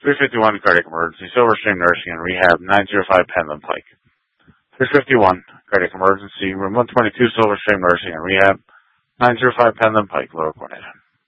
351 cardiac emergency, Silverstream Nursing and Rehab, 905 Penland Pike. 351 cardiac emergency, room 122, Silverstream Nursing and Rehab, 905 Penland Pike, Lower Gwinnett.